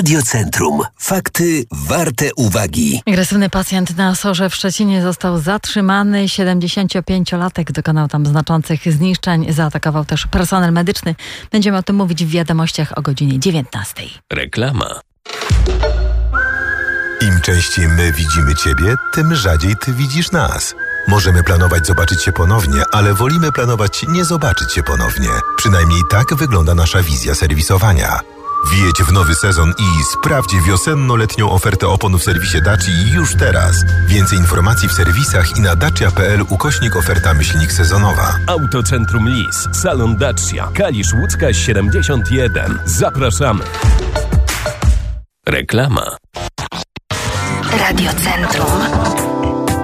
Radiocentrum. Fakty warte uwagi. Agresywny pacjent na SOR-ze w Szczecinie został zatrzymany. 75-latek dokonał tam znaczących zniszczeń. Zaatakował też personel medyczny. Będziemy o tym mówić w wiadomościach o godzinie 19. Reklama. Im częściej my widzimy Ciebie, tym rzadziej Ty widzisz nas. Możemy planować zobaczyć się ponownie, ale wolimy planować nie zobaczyć się ponownie. Przynajmniej tak wygląda nasza wizja serwisowania. Wjedź w nowy sezon i sprawdź wiosenno-letnią ofertę opon w serwisie Dacia już teraz. Więcej informacji w serwisach i na dacia.pl/oferta-sezonowa. Autocentrum Lis, Salon Dacia, Kalisz Łódzka 71. Zapraszamy. Reklama. Radiocentrum.